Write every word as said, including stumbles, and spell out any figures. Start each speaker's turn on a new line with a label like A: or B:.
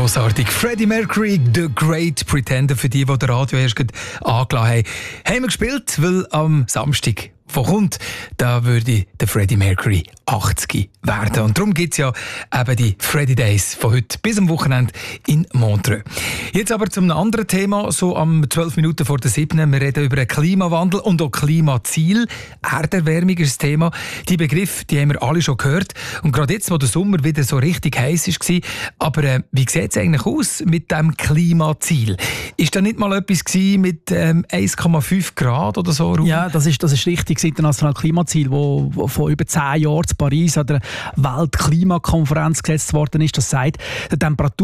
A: grossartig. Freddie Mercury, The Great Pretender, für die, die den Radio erst angelassen haben. Haben wir gespielt, weil am Samstag, wo kommt, da würde der Freddie Mercury achtzig werden. Und darum gibt es ja eben die Freddie Days von heute bis am Wochenende in Montreux. Jetzt aber zum anderen Thema, so am zwölf Minuten vor der siebten. Wir reden über den Klimawandel und auch Klimaziel. Erderwärmung ist das Thema. Die Begriffe, die haben wir alle schon gehört. Und gerade jetzt, wo der Sommer wieder so richtig heiß war. Aber äh, wie sieht es eigentlich aus mit dem Klimaziel? Ist da nicht mal etwas gewesen mit ähm, eins Komma fünf Grad oder so? Raum?
B: Ja, das ist, das ist richtig. Das internationale Klimaziel, das vor über zehn Jahren in Paris an der Weltklimakonferenz gesetzt worden ist, das sagt, die Temperatur